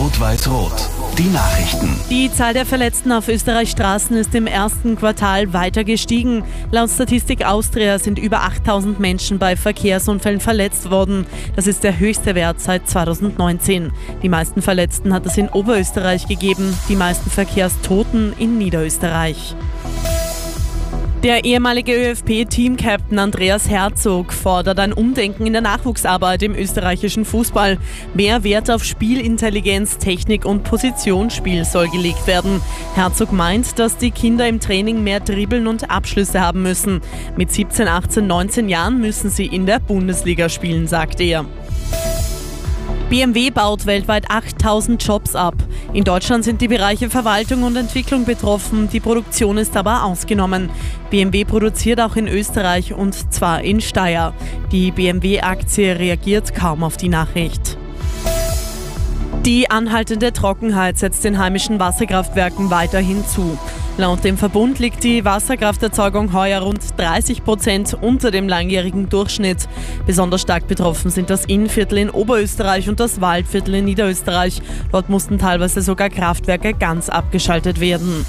Rot-Weiß-Rot. Die Nachrichten. Die Zahl der Verletzten auf Österreichs Straßen ist im ersten Quartal weiter gestiegen. Laut Statistik Austria sind über 8000 Menschen bei Verkehrsunfällen verletzt worden. Das ist der höchste Wert seit 2019. Die meisten Verletzten hat es in Oberösterreich gegeben, die meisten Verkehrstoten in Niederösterreich. Der ehemalige ÖFB-Team-Captain Andreas Herzog fordert ein Umdenken in der Nachwuchsarbeit im österreichischen Fußball. Mehr Wert auf Spielintelligenz, Technik und Positionsspiel soll gelegt werden. Herzog meint, dass die Kinder im Training mehr Dribbeln und Abschlüsse haben müssen. Mit 17, 18, 19 Jahren müssen sie in der Bundesliga spielen, sagt er. BMW baut weltweit 8000 Jobs ab. In Deutschland sind die Bereiche Verwaltung und Entwicklung betroffen, die Produktion ist aber ausgenommen. BMW produziert auch in Österreich und zwar in Steyr. Die BMW-Aktie reagiert kaum auf die Nachricht. Die anhaltende Trockenheit setzt den heimischen Wasserkraftwerken weiterhin zu. Laut dem Verbund liegt die Wasserkrafterzeugung heuer rund 30% unter dem langjährigen Durchschnitt. Besonders stark betroffen sind das Innviertel in Oberösterreich und das Waldviertel in Niederösterreich. Dort mussten teilweise sogar Kraftwerke ganz abgeschaltet werden.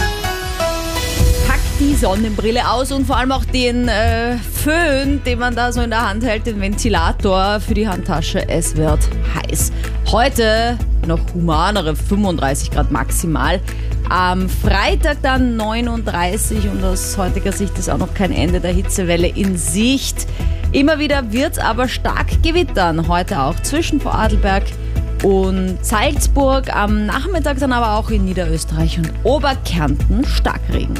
Die Sonnenbrille aus und vor allem auch den Föhn, den man da so in der Hand hält, den Ventilator für die Handtasche. Es wird heiß. Heute noch humanere 35 Grad maximal. Am Freitag dann 39 und aus heutiger Sicht ist auch noch kein Ende der Hitzewelle in Sicht. Immer wieder wird es aber stark gewittern. Heute auch zwischen Vorarlberg und Salzburg. Am Nachmittag dann aber auch in Niederösterreich und Oberkärnten Starkregen.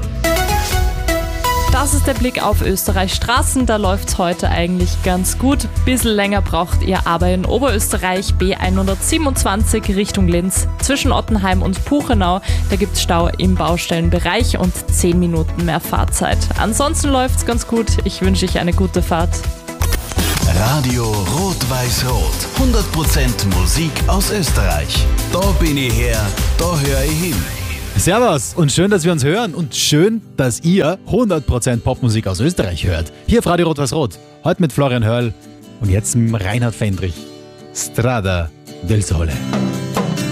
Das ist der Blick auf Österreichs Straßen, da läuft es heute eigentlich ganz gut. Bisschen länger braucht ihr aber in Oberösterreich B127 Richtung Linz. Zwischen Ottenheim und Puchenau, da gibt es Stau im Baustellenbereich und 10 Minuten mehr Fahrzeit. Ansonsten läuft es ganz gut, ich wünsche euch eine gute Fahrt. Radio Rot-Weiß-Rot. 100% Musik aus Österreich. Da bin ich her, da höre ich hin. Servus und schön, dass wir uns hören und schön, dass ihr 100% Popmusik aus Österreich hört. Hier auf Radio Rot-Weiß-Rot, heute mit Florian Hörl und jetzt mit Reinhard Fendrich. Strada del Sole.